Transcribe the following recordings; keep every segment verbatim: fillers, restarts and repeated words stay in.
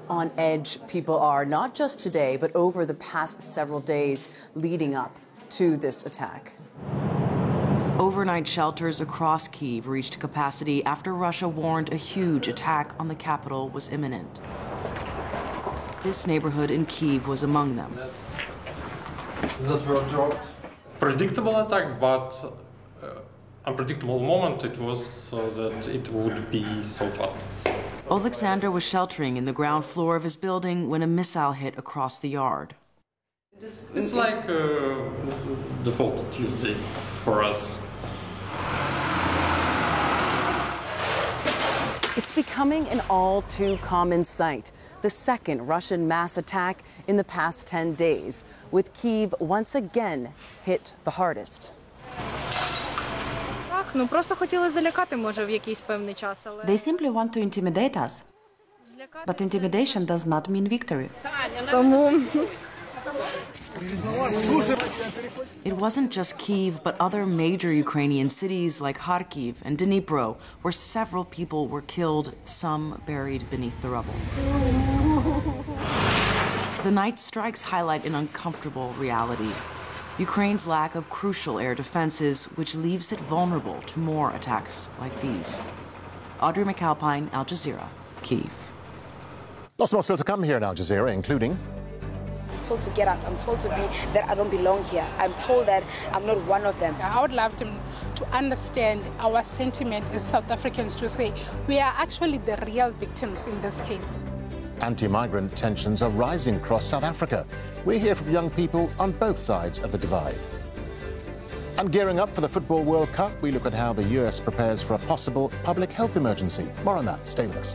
on edge people are, not just today, but over the past several days leading up to this attack. Overnight shelters across Kyiv reached capacity after Russia warned a huge attack on the capital was imminent. This neighborhood in Kyiv was among them. That were dropped. Predictable attack, but uh, unpredictable moment it was uh, that it would be so fast. Alexander was sheltering in the ground floor of his building when a missile hit across the yard. It's like uh, default Tuesday for us. It's becoming an all too common sight. The second Russian mass attack in the past ten days, with Kyiv once again hit the hardest. They simply want to intimidate us. But intimidation does not mean victory. It wasn't just Kyiv, but other major Ukrainian cities like Kharkiv and Dnipro, where several people were killed, some buried beneath the rubble. The night strikes highlight an uncomfortable reality: Ukraine's lack of crucial air defenses, which leaves it vulnerable to more attacks like these. Audrey McAlpine, Al Jazeera, Kyiv. Lots more still to come here in Al Jazeera, including... I'm told to get out. I'm told to be that I don't belong here. I'm told that I'm not one of them. I would love to, to understand our sentiment as South Africans to say we are actually the real victims in this case. Anti-migrant tensions are rising across South Africa. We hear from young people on both sides of the divide. And gearing up for the Football World Cup, we look at how the U S prepares for a possible public health emergency. More on that. Stay with us.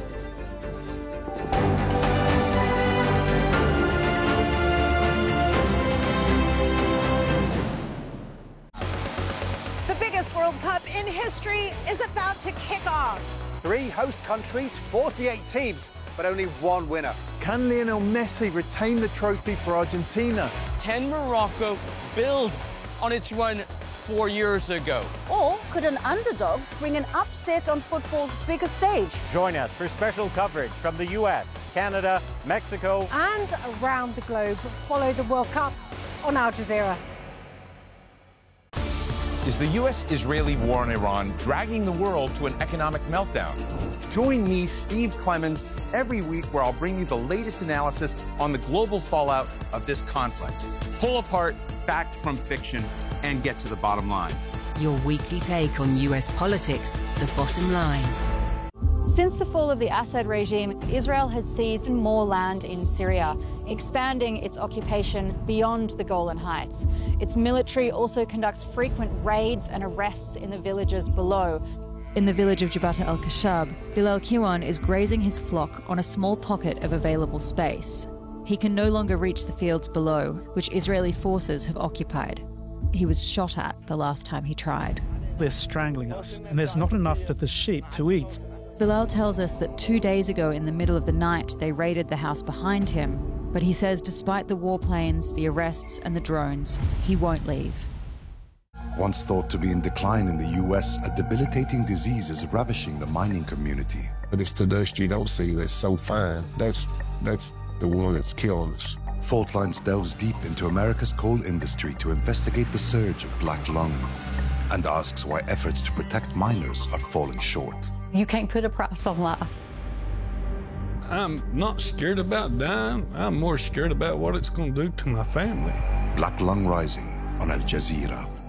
The biggest World Cup in history is about to kick off. Three host countries, forty-eight teams, but only one winner. Can Lionel Messi retain the trophy for Argentina? Can Morocco build on its run four years ago? Or could an underdogs bring an upset on football's biggest stage? Join us for special coverage from the U S, Canada, Mexico, and around the globe. Follow the World Cup on Al Jazeera. Is the U S Israeli war on Iran dragging the world to an economic meltdown? Join me, Steve Clemens, every week where I'll bring you the latest analysis on the global fallout of this conflict. Pull apart fact from fiction and get to the bottom line. Your weekly take on U S politics, The Bottom Line. Since the fall of the Assad regime, Israel has seized more land in Syria, expanding its occupation beyond the Golan Heights. Its military also conducts frequent raids and arrests in the villages below. In the village of Jabata el-Kashab, Bilal Kiwan is grazing his flock on a small pocket of available space. He can no longer reach the fields below, which Israeli forces have occupied. He was shot at the last time he tried. They're strangling us, and there's not enough for the sheep to eat. Bilal tells us that two days ago in the middle of the night they raided the house behind him, but he says despite the warplanes, the arrests and the drones, he won't leave. Once thought to be in decline in the U S, a debilitating disease is ravishing the mining community. But it's the dust you don't see that's so fine. That's, that's the one that's killing us. Fault Lines delves deep into America's coal industry to investigate the surge of black lung and asks why efforts to protect miners are falling short. You can't put a price on life. I'm not scared about dying. I'm more scared about what it's going to do to my family. Black Lung Rising on Al Jazeera.